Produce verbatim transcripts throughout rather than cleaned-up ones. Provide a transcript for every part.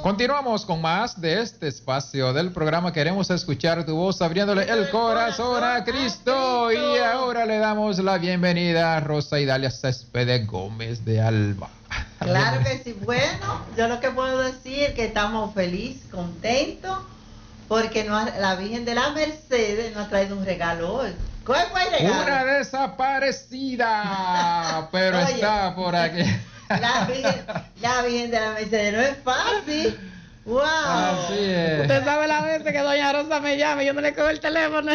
Continuamos con más de este espacio del programa. Queremos escuchar tu voz abriéndole el corazón a Cristo. Y ahora le damos la bienvenida a Rosa Idalia Céspedes Gómez de Alba. Claro que sí. Bueno, yo lo que puedo decir es que estamos felices, contentos, porque nos, la Virgen de la Mercedes nos ha traído un regalo hoy. ¿Cuál fue el regalo? Una desaparecida, pero Oye, está por aquí. La Virgen, la Virgen de la Mercedes no es fácil. ¡Wow! Así es. Usted sabe la veces que doña Rosa me llama y yo no le cojo el teléfono.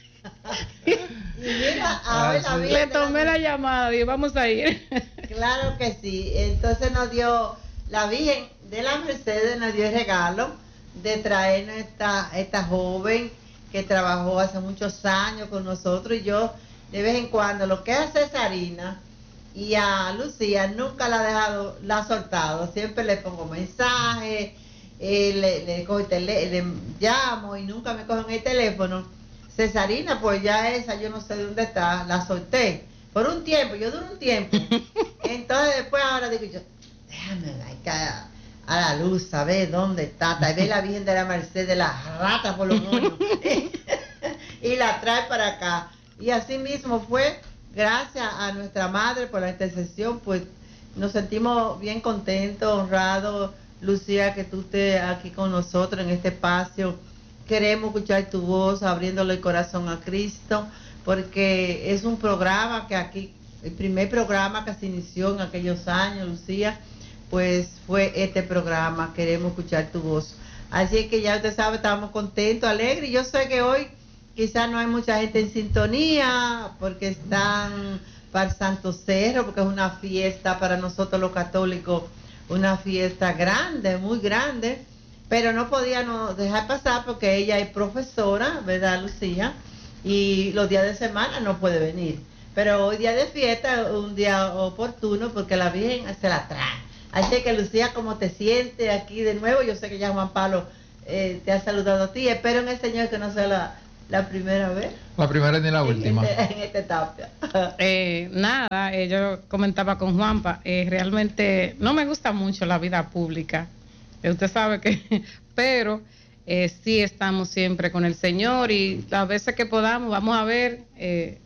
Y mira, ahora la Virgen le tomé la, la llamada y vamos a ir. Claro que sí. Entonces nos dio, la Virgen de la Mercedes nos dio el regalo de traernos esta, esta joven que trabajó hace muchos años con nosotros, y yo de vez en cuando, lo que es a Cesarina y a Lucía, nunca la he dejado, la ha soltado, siempre le pongo mensajes, eh, le, le, cojo el tele, le llamo y nunca me cogen el teléfono. Cesarina, pues ya esa, yo no sé de dónde está, la solté por un tiempo, yo duré un tiempo, entonces después ahora digo yo, déjame la a la luz, saber dónde está, tal vez la Virgen de la Mercedes la rata por los moños y la trae para acá. Y así mismo fue, gracias a nuestra madre por la intercesión, pues nos sentimos bien contentos, honrados, Lucía, que tú estés aquí con nosotros en este espacio. Queremos escuchar tu voz, abriéndole el corazón a Cristo, porque es un programa que aquí, el primer programa que se inició en aquellos años, Lucía, pues fue este programa. Queremos escuchar tu voz. Así que ya usted sabe, estamos contentos, alegres. Yo sé que hoy quizás no hay mucha gente en sintonía porque están para el Santo Cerro, porque es una fiesta para nosotros los católicos, una fiesta grande, muy grande, pero no podíamos dejar pasar porque ella es profesora, ¿verdad, Lucía? Y los días de semana no puede venir. Pero hoy día de fiesta, un día oportuno, porque la Virgen se la trae. Así que, Lucía, ¿cómo te sientes aquí de nuevo? Yo sé que ya Juan Pablo eh, te ha saludado a ti. Espero en el Señor que no sea la, la primera vez. La primera ni la última. En, este, en esta etapa. Eh, nada, eh, yo comentaba con Juanpa, eh, realmente no me gusta mucho la vida pública. Eh, usted sabe que, pero eh, sí estamos siempre con el Señor y las veces que podamos, vamos a ver eh,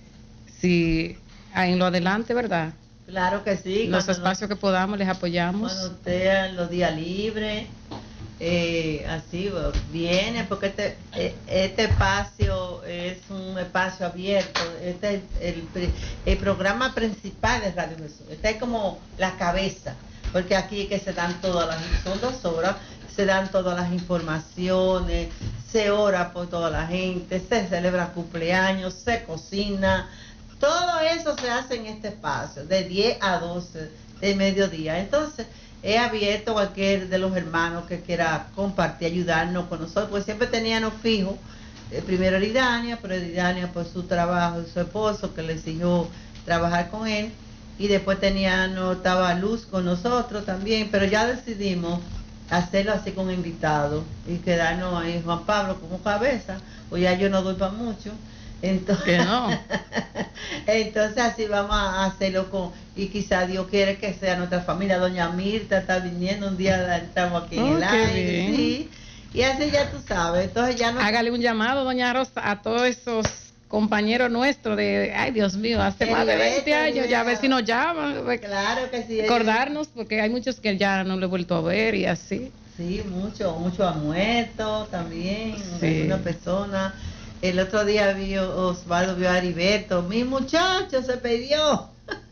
si en lo adelante, ¿verdad? Claro que sí. Los espacios no, que podamos, les apoyamos. Cuando usted los días libres, eh, así viene, porque este, este espacio es un espacio abierto. Este es el, el, el programa principal de Radio Jesús. Este es como la cabeza, porque aquí es que se dan todas las, son dos horas, se dan todas las informaciones, se ora por toda la gente, se celebra cumpleaños, se cocina. Todo eso se hace en este espacio, de diez a doce de mediodía. Entonces, he abierto a cualquier de los hermanos que quiera compartir, ayudarnos con nosotros, porque siempre teníamos fijo, eh, primero Eridania, pero Eridania por su trabajo y su esposo, que le exigió trabajar con él, y después teníamos, estaba Luz con nosotros también, pero ya decidimos hacerlo así con invitados, y quedarnos ahí Juan Pablo como cabeza, pues ya yo no doy para mucho. Entonces, no. entonces así vamos a hacerlo con, y quizá Dios quiere que sea nuestra familia. Doña Mirta está viniendo un día, la estamos aquí en oh, el aire, sí, y así ya tú sabes. Entonces ya no. Hágale un llamado, doña Rosa, a todos esos compañeros nuestros de, ay Dios mío, hace más de veinte años, ya a ver si nos llaman. Claro que sí. Recordarnos, porque hay muchos que ya no lo he vuelto a ver y así. Sí, mucho, mucho ha muerto también, sí. Una persona. El otro día vi Osvaldo, vio a Heriberto, mi muchacho se perdió.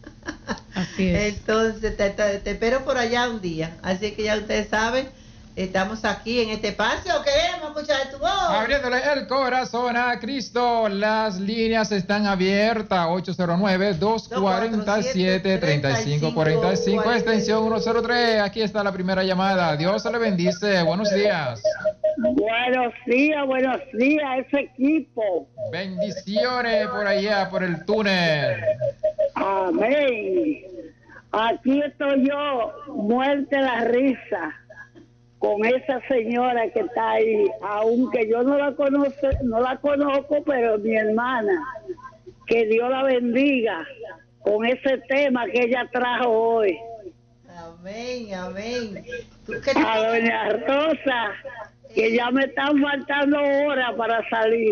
Así es. Entonces te, te, te espero por allá un día. Así que ya ustedes saben, estamos aquí en este espacio, queremos escuchar tu voz. Abriéndole el corazón a Cristo. Las líneas están abiertas. ocho cero nueve, dos cuatro siete, tres cinco cuatro cinco, extensión ciento tres. Aquí está la primera llamada. Dios le bendice. Buenos días. Buenos días, buenos días, ese equipo. Bendiciones por allá, por el túnel. Amén. Aquí estoy yo, muerte la risa, con esa señora que está ahí, aunque yo no la conozco, no la conozco, pero mi hermana, que Dios la bendiga con ese tema que ella trajo hoy. Amén, amén. ¿Tú qué A doña Rosa, que ya me están faltando horas para salir.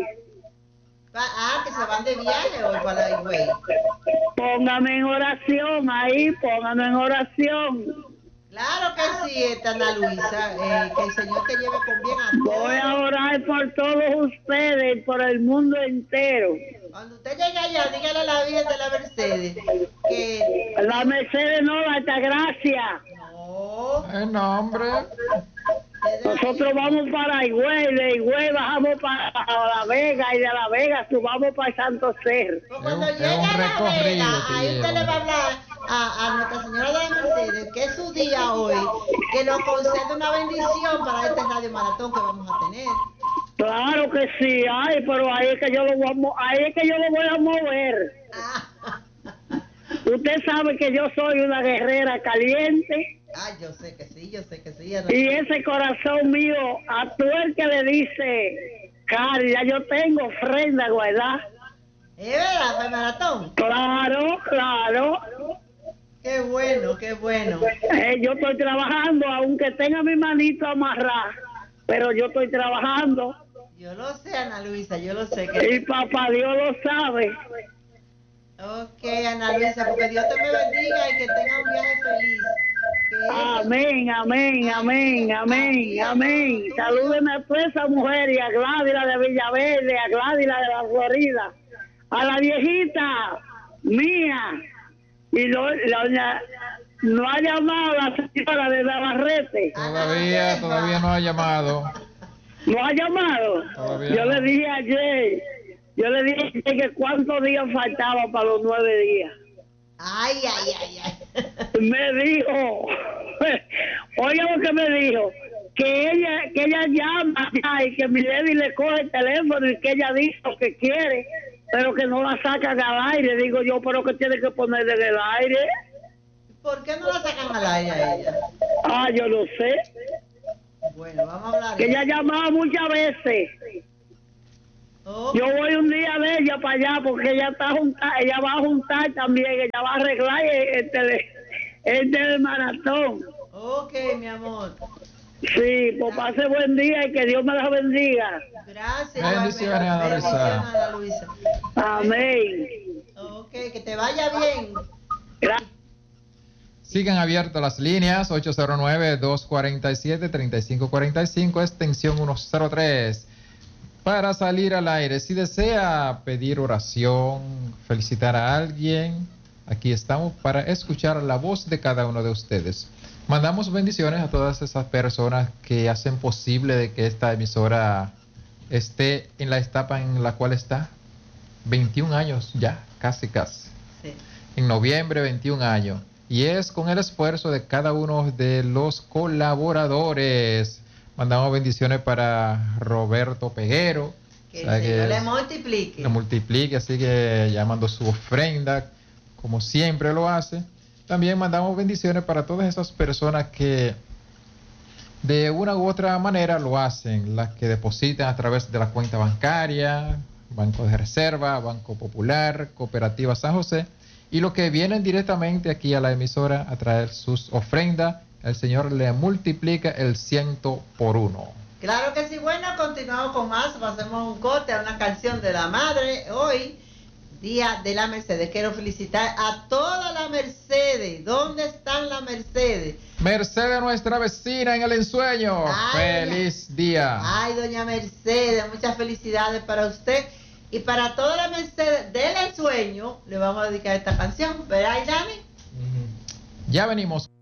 Ah, que se van de viaje hoy para la Higüey. Póngame en oración ahí, póngame en oración. Claro que sí, esta Ana Luisa, eh, que el Señor te lleve con bien a todos. Voy a orar por todos ustedes y por el mundo entero. Cuando usted llegue allá, dígale a la Virgen de la Mercedes que... La Mercedes no, la Altagracia. No. El nombre. Nosotros vamos para Higüey, de Higüey bajamos para La Vega y de La Vega subamos para Santo Cerro. Pues cuando Es un- llegue es un a la recorrido Vega, que ahí usted lleva. le va a hablar a, a Nuestra Señora de la Mercedes, que es su día hoy, que nos concede una bendición para este radio maratón que vamos a tener. Claro que sí, ay, pero ahí es que yo lo voy a, mo- ahí es que yo lo voy a mover. Ah, Usted sabe que yo soy una guerrera caliente ah, yo sé que sí, yo sé que sí. Ana. y ese corazón mío a todo el que le dice, Cari, ya yo tengo ofrenda guardada. ¿Es verdad, para el maratón? Claro, claro. Qué bueno, qué bueno. Eh, yo estoy trabajando, aunque tenga mi manito amarrada, pero yo estoy trabajando Yo lo sé, Ana Luisa, yo lo sé. Que... y papá Dios lo sabe. Ok, Ana Luisa, porque Dios te me bendiga y que tenga un viaje feliz. Que eso- Amén, amén, amén, amén, amén. Salúdenme a todas esas mujeres, a Gladys la de Villaverde, a Gladys la de la Florida, a la viejita mía, y lo, la, doña- no ha llamado la señora de Navarrete, Todavía, todavía no ha llamado. no ha llamado. Todavía Yo no. le dije ayer, yo le dije ayer que cuántos días faltaban para los nueve días. Ay, ay, ay, ay. Me dijo, oiga lo que me dijo, que ella que ella llama ya y que Milady le coge el teléfono y que ella dice lo que quiere, pero que no la sacan al aire. Digo yo, pero que tiene que ponerle en el aire. ¿Por qué no la sacan al aire a ella? Ah, yo no sé. Bueno, vamos a hablar. Que ella llamaba muchas veces. Oh, Yo voy un día de ella para allá porque ella está junta, ella va a juntar también, ella va a arreglar el, el, tele- el del maratón. ok, mi amor. Sí, pues pase buen día y que Dios me la bendiga. Gracias. Bendiciones, igualmente. Ana Luisa. Bendiciones, Ana Luisa. Amén. Ok, que te vaya bien. Gracias. Sigan abiertas las líneas ocho cero nueve, dos cuatro siete, tres cinco cuatro cinco, extensión ciento tres. Para salir al aire, si desea pedir oración, felicitar a alguien, aquí estamos para escuchar la voz de cada uno de ustedes. Mandamos bendiciones a todas esas personas que hacen posible de que esta emisora esté en la etapa en la cual está. veintiún años ya, casi casi. Sí. En noviembre, veintiún años. Y es con el esfuerzo de cada uno de los colaboradores. Mandamos bendiciones para Roberto Peguero. Que O sea el que Señor le multiplique. le multiplique, así que llamando su ofrenda, como siempre lo hace. También mandamos bendiciones para todas esas personas que de una u otra manera lo hacen, las que depositan a través de la cuenta bancaria, Banco de Reserva, Banco Popular, Cooperativa San José, y los que vienen directamente aquí a la emisora a traer sus ofrendas. El Señor le multiplica el ciento por uno. Claro que sí. Bueno, continuamos con más. Pasemos un corte a una canción de la madre. Hoy, Día de la Mercedes. Quiero felicitar a toda la Mercedes. ¿Dónde están las Mercedes? Mercedes, nuestra vecina en el ensueño. Ay, Feliz día. Ay, doña Mercedes, muchas felicidades para usted. Y para toda la Mercedes del ensueño, le vamos a dedicar esta canción. ¿Verdad, Dani? Ujú. Ya venimos.